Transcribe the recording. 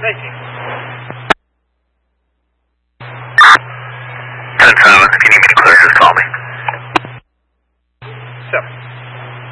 Thank you. 10-7, if you need me to clear